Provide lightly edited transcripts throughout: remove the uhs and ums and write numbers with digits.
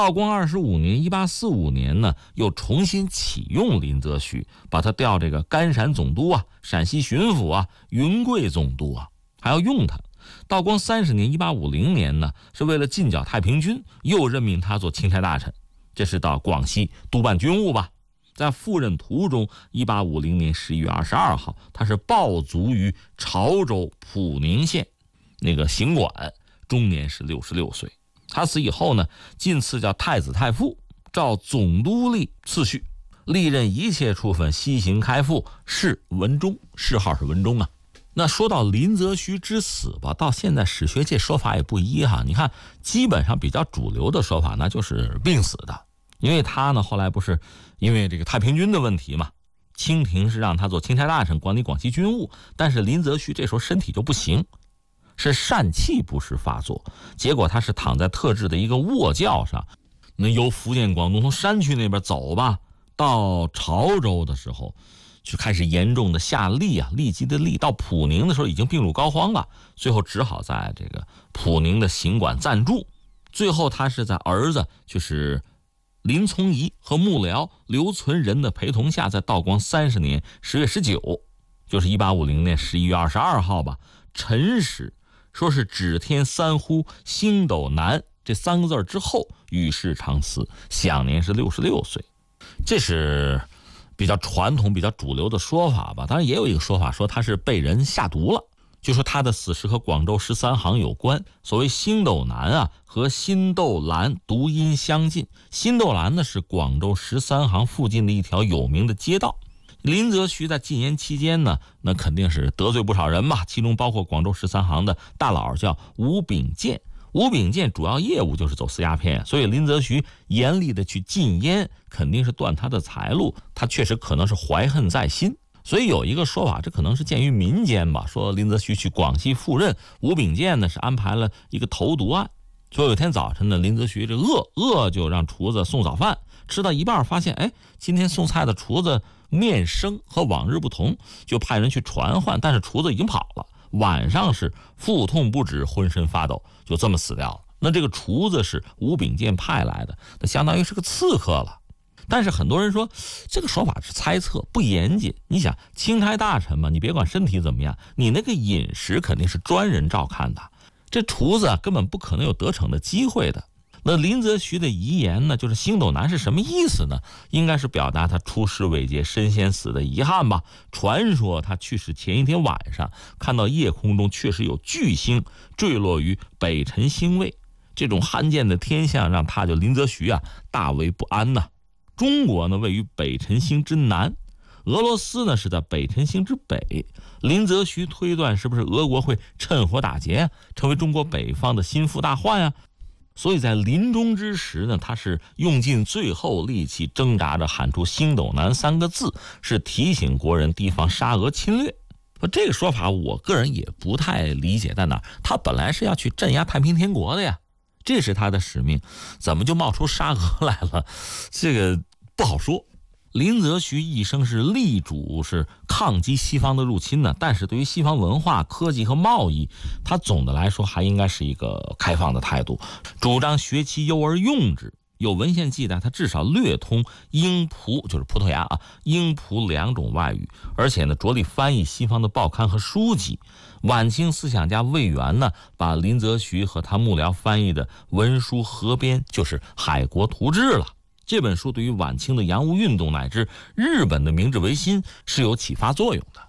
道光25年1845年呢，又重新启用林则徐，把他调这个甘陕总督啊、陕西巡抚啊、云贵总督啊，还要用他。道光30年1850年呢，是为了进剿太平军，又任命他做钦差大臣，这是到广西督办军务吧。在赴任途中，1850年11月22号，他是暴卒于潮州普宁县那个行馆，终年是66岁。他死以后呢，晋赐叫太子太傅，照总督令次序，历任一切处分，西行开复，谥文忠，谥号是文忠啊。那说到林则徐之死吧，到现在史学界说法也不一哈。你看，基本上比较主流的说法那就是病死的，因为他呢后来不是因为这个太平军的问题嘛，清廷是让他做钦差大臣，管理广西军务，但是林则徐这时候身体就不行，是疝气不时发作，结果他是躺在特制的一个卧轿上，那由福建广东从山区那边走吧，到潮州的时候就开始严重的下痢啊，痢疾的痢，到普宁的时候已经病入膏肓了，最后只好在这个普宁的行馆暂住。最后他是在儿子就是林从仪和幕僚刘存仁的陪同下，在道光30年10月19，就是1850年11月22号吧，辰时说是指天三呼星斗南这3个字之后与世长辞，享年是66岁。这是比较传统比较主流的说法吧。当然也有一个说法说他是被人下毒了，就说他的死是和广州13行有关。所谓星斗南啊和新斗兰读音相近，新斗兰呢是广州13行附近的一条有名的街道。林则徐在禁烟期间呢，那肯定是得罪不少人嘛，其中包括广州13行的大佬叫吴秉建。吴秉建主要业务就是走私鸦片，所以林则徐严厉的去禁烟，肯定是断他的财路，他确实可能是怀恨在心。所以有一个说法，这可能是见于民间吧，说林则徐去广西赴任，吴秉建呢是安排了一个投毒案。说有天早晨呢，林则徐这饿就让厨子送早饭，吃到一半发现，哎，今天送菜的厨子面生，和往日不同，就派人去传唤，但是厨子已经跑了。晚上是腹痛不止，浑身发抖，就这么死掉了。那这个厨子是吴秉建派来的，那相当于是个刺客了。但是很多人说这个说法是猜测，不严谨。你想钦差大臣嘛，你别管身体怎么样，你那个饮食肯定是专人照看的，这厨子根本不可能有得逞的机会的。那林则徐的遗言呢，就是星斗南是什么意思呢？应该是表达他出师未捷身先死的遗憾吧。传说他去世前一天晚上，看到夜空中确实有巨星坠落于北辰星位，这种罕见的天象让他就林则徐啊大为不安呐。中国呢位于北辰星之南，俄罗斯呢是在北辰星之北，林则徐推断是不是俄国会趁火打劫，成为中国北方的心腹大患啊？所以在临终之时呢，他是用尽最后力气挣扎着喊出星斗南3个字，是提醒国人提防沙俄侵略。这个说法我个人也不太理解在哪儿，他本来是要去镇压太平天国的呀，这是他的使命，怎么就冒出沙俄来了？这个不好说。林则徐一生是力主是抗击西方的入侵呢，但是对于西方文化、科技和贸易，他总的来说还应该是一个开放的态度，主张学其优而用之。有文献记载，他至少略通英葡，就是葡萄牙啊，英葡2种外语，而且呢着力翻译西方的报刊和书籍。晚清思想家魏源呢，把林则徐和他幕僚翻译的文书合编，就是《海国图志》了。这本书对于晚清的洋务运动乃至日本的明治维新是有启发作用的。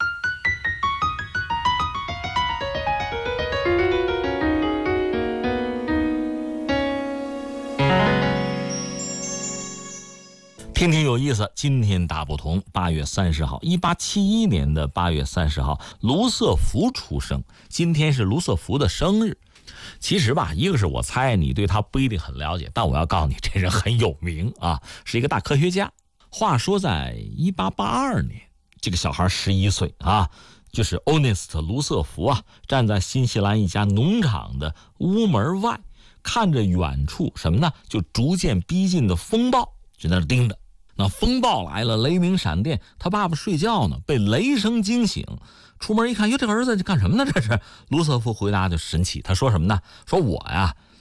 听听有意思，今天大不同，8月30号，1871年的8月30号，卢瑟福出生，今天是卢瑟福的生日。其实吧，一个是我猜你对他不一定很了解，但我要告诉你，这人很有名啊，是一个大科学家。话说在1882年，这个小孩11岁啊，就是欧内斯特·卢瑟福啊，站在新西兰一家农场的屋门外，看着远处什么呢？就逐渐逼近的风暴，就在那盯着。那风暴来了，雷鸣闪电，他爸爸睡觉呢，被雷声惊醒，出门一看，哟，这个儿子干什么呢？这是卢瑟福回答就神奇，他说什么呢？说我呀，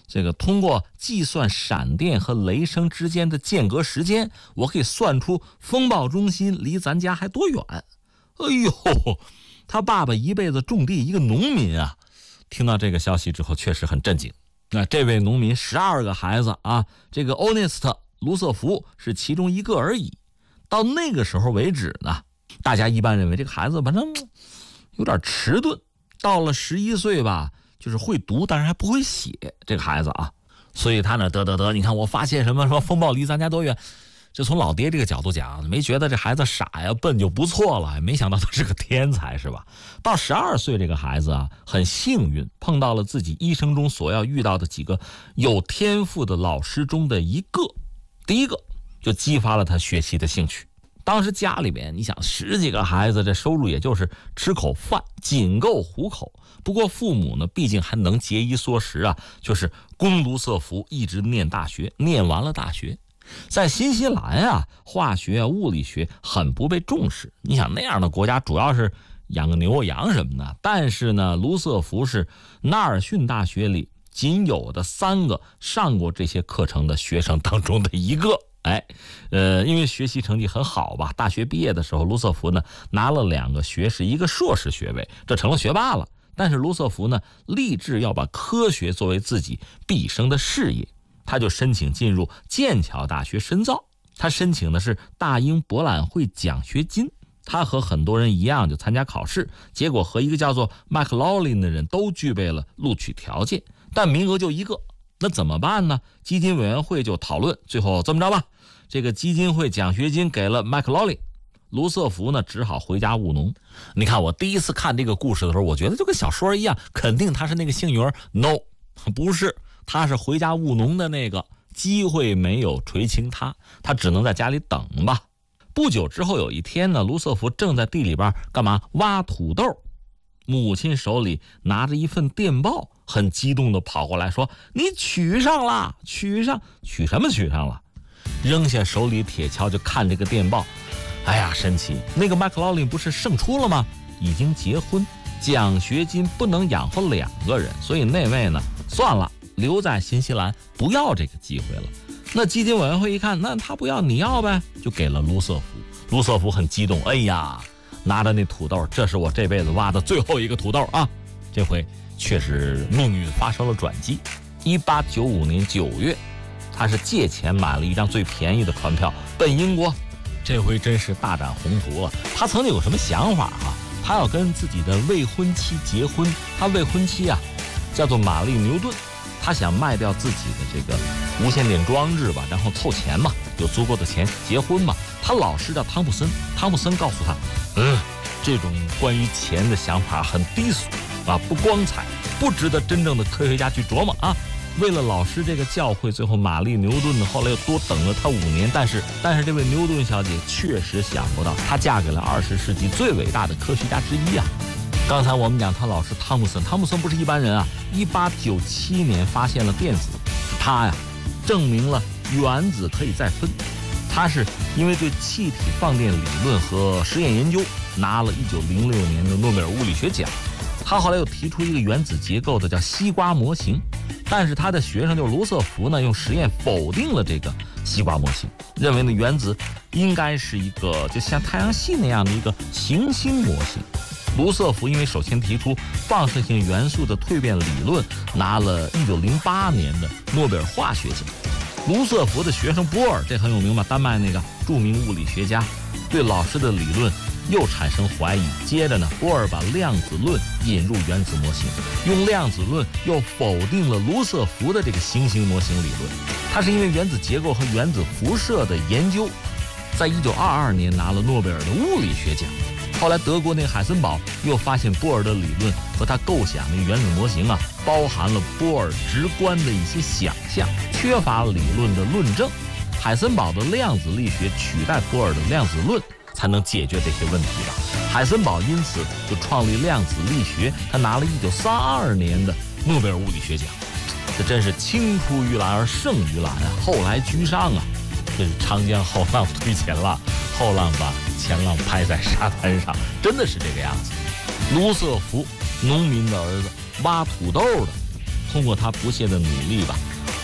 这个通过计算闪电和雷声之间的间隔时间，我可以算出风暴中心离咱家还多远。哎呦，他爸爸一辈子种地，一个农民啊，听到这个消息之后确实很震惊。那这位农民12个孩子啊，这个欧内斯特·卢瑟福是其中一个而已。到那个时候为止呢，大家一般认为这个孩子反正有点迟钝，到了11岁吧，就是会读，但是还不会写，这个孩子啊，所以他呢得，你看我发现什么风暴离咱家多远，这从老爹这个角度讲，没觉得这孩子傻呀笨就不错了，没想到他是个天才，是吧？到12岁这个孩子啊，很幸运碰到了自己一生中所要遇到的几个有天赋的老师中的一个，第一个就激发了他学习的兴趣。当时家里面你想10几个孩子，这收入也就是吃口饭，仅够糊口。不过父母呢，毕竟还能节衣缩食啊，就是供卢瑟福一直念大学，念完了大学。在新西兰啊，化学啊、物理学很不被重视。你想那样的国家主要是养个牛羊什么的，但是呢，卢瑟福是纳尔逊大学里仅有的3个上过这些课程的学生当中的一个。因为学习成绩很好吧，大学毕业的时候，卢瑟福呢拿了2个学士、1个硕士学位，这成了学霸了。但是卢瑟福呢立志要把科学作为自己毕生的事业，他就申请进入剑桥大学深造。他申请的是大英博览会奖学金。他和很多人一样就参加考试，结果和一个叫做麦克劳林的人都具备了录取条件，但名额就1个。那怎么办呢？基金委员会就讨论，最后这么着吧，这个基金会奖学金给了麦克劳林，卢瑟福呢只好回家务农。你看我第一次看这个故事的时候，我觉得就跟小说一样，肯定他是那个幸运儿。 No， 不是，他是回家务农的那个，机会没有垂青他只能在家里等吧。不久之后有一天呢，卢瑟福正在地里边干嘛挖土豆，母亲手里拿着一份电报，很激动地跑过来说：“你取上了，取什么取上了？”扔下手里铁锹就看这个电报。哎呀，神奇！那个麦克劳林不是胜出了吗？已经结婚，奖学金不能养活2个人，所以那位呢，算了，留在新西兰，不要这个机会了。那基金委员会一看，那他不要你要呗，就给了卢瑟福。卢瑟福很激动，哎呀，拿着那土豆，这是我这辈子挖的最后一个土豆啊！这回确实命运发生了转机。1895年9月，他是借钱买了一张最便宜的船票奔英国，这回真是大展宏图了。他曾经有什么想法啊？他要跟自己的未婚妻结婚，他未婚妻啊叫做玛丽牛顿，他想卖掉自己的这个无线电装置吧，然后凑钱嘛，有足够的钱结婚嘛。他老师叫汤普森，汤普森告诉他，这种关于钱的想法很低俗啊，不光彩，不值得真正的科学家去琢磨啊。为了老师这个教诲，最后玛丽牛顿呢后来又多等了他5年，但是这位牛顿小姐确实想不到，她嫁给了20世纪最伟大的科学家之一啊。刚才我们讲他老师汤姆森不是一般人啊。1897年发现了电子，他呀证明了原子可以再分。他是因为对气体放电理论和实验研究拿了1906年的诺贝尔物理学奖。他后来又提出一个原子结构的叫西瓜模型，但是他的学生就是卢瑟福呢，用实验否定了这个西瓜模型，认为呢原子应该是一个就像太阳系那样的一个行星模型。卢瑟福因为首先提出放射性元素的蜕变理论，拿了1908年的诺贝尔化学奖。卢瑟福的学生波尔，这很有名吧，丹麦那个著名物理学家，对老师的理论又产生怀疑。接着呢，波尔把量子论引入原子模型，用量子论又否定了卢瑟福的这个行星模型理论。他是因为原子结构和原子辐射的研究，在1922年拿了诺贝尔的物理学奖。后来德国那个海森堡又发现波尔的理论和他构想的原子模型啊，包含了波尔直观的一些想象，缺乏理论的论证。海森堡的量子力学取代波尔的量子论，才能解决这些问题吧。海森堡因此就创立量子力学，他拿了1932年的诺贝尔物理学奖。这真是青出于蓝而胜于蓝啊，后来居上啊。这是长江后浪推前浪，后浪把前浪拍在沙滩上，真的是这个样子。卢瑟福，农民的儿子，挖土豆的，通过他不懈的努力吧，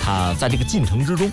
他在这个进程之中